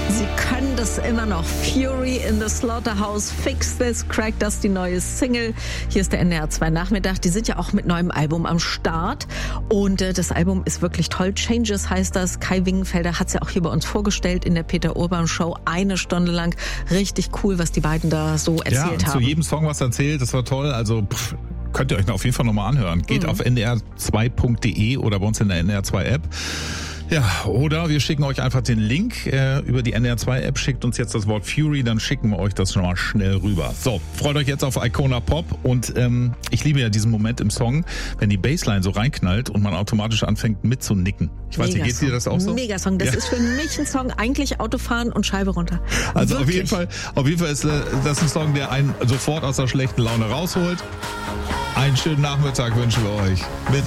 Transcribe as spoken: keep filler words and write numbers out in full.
Sie können das immer noch. Fury in the Slaughterhouse, Fix This, Crack Das, die neue Single. Hier ist der N D R zwei Nachmittag. Die sind ja auch mit neuem Album am Start. Und äh, das Album ist wirklich toll. Changes heißt das. Kai Wingenfelder hat es ja auch hier bei uns vorgestellt in der Peter Urban Show. Eine Stunde lang. Richtig cool, was die beiden da so erzählt ja, haben. Zu jedem Song was erzählt. Das war toll. Also pff, könnt ihr euch auf jeden Fall nochmal anhören. Geht mhm. auf n d r zwei punkt d e oder bei uns in der N D R zwei App. Ja, oder wir schicken euch einfach den Link äh, über die N D R zwei App, schickt uns jetzt das Wort Fury, dann schicken wir euch das schon mal schnell rüber. So, freut euch jetzt auf Icona Pop und ähm, ich liebe ja diesen Moment im Song, wenn die Bassline so reinknallt und man automatisch anfängt mitzunicken. Ich weiß nicht, geht dir das auch so? Megasong, das ja. ist für mich ein Song, eigentlich Autofahren und Scheibe runter. Also Wirklich? auf jeden Fall, auf jeden Fall ist äh, das ein Song, der einen sofort aus der schlechten Laune rausholt. Einen schönen Nachmittag wünschen wir euch mit